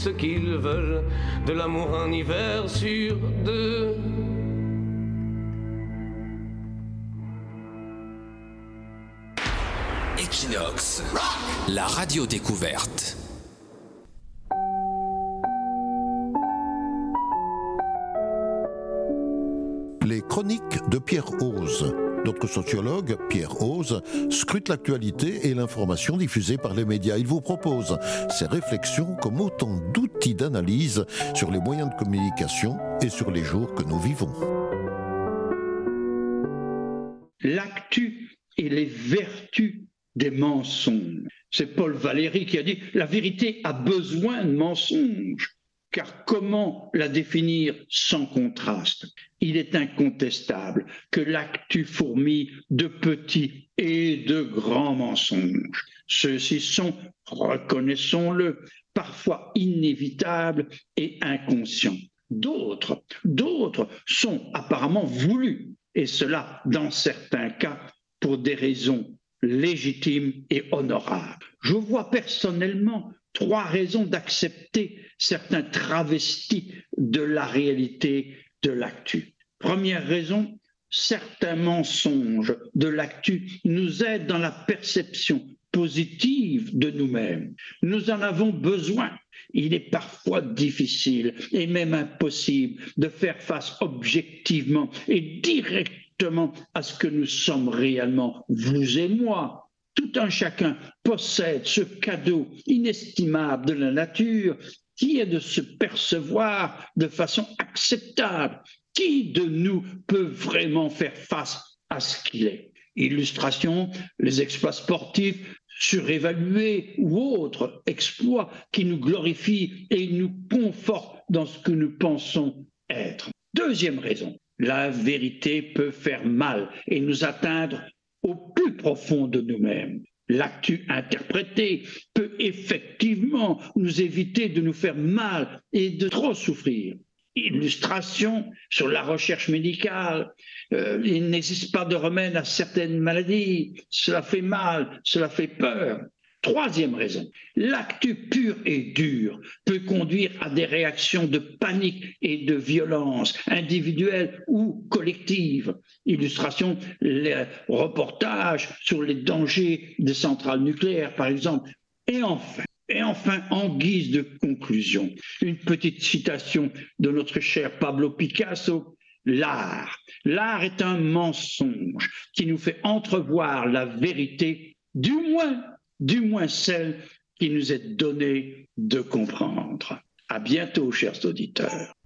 Ce qu'ils veulent, de l'amour un hiver sur deux. Equinox, la radio découverte. Les chroniques de Pierre Hoze. Notre sociologue, Pierre Hoze, scrute l'actualité et l'information diffusée par les médias. Il vous propose ses réflexions comme autant d'outils d'analyse sur les moyens de communication et sur les jours que nous vivons. L'actu et les vertus des mensonges. C'est Paul Valéry qui a dit « La vérité a besoin de mensonges ». Car comment la définir sans contraste ? Il est incontestable que l'actu fourmille de petits et de grands mensonges. Ceux-ci sont, reconnaissons-le, parfois inévitables et inconscients. D'autres sont apparemment voulus, et cela, dans certains cas, pour des raisons légitimes et honorables. Je vois personnellement 3 raisons d'accepter certains travestis de la réalité de l'actu. Première raison, certains mensonges de l'actu nous aident dans la perception positive de nous-mêmes. Nous en avons besoin. Il est parfois difficile et même impossible de faire face objectivement et directement à ce que nous sommes réellement, vous et moi. Tout un chacun possède ce cadeau inestimable de la nature qui est de se percevoir de façon acceptable. Qui de nous peut vraiment faire face à ce qu'il est ? Illustration, les exploits sportifs surévalués ou autres exploits qui nous glorifient et nous confortent dans ce que nous pensons être. Deuxième raison, la vérité peut faire mal et nous atteindre au plus profond de nous-mêmes. L'actu interprétée peut effectivement nous éviter de nous faire mal et de trop souffrir. Illustration sur la recherche médicale, il n'existe pas de remède à certaines maladies, cela fait mal, cela fait peur. Troisième raison, l'actu pure et dure peut conduire à des réactions de panique et de violence individuelles ou collectives. Illustration, les reportages sur les dangers des centrales nucléaires, par exemple. Et enfin, en guise de conclusion, une petite citation de notre cher Pablo Picasso. L'art est un mensonge qui nous fait entrevoir la vérité, du moins celle qui nous est donnée de comprendre. À bientôt, chers auditeurs.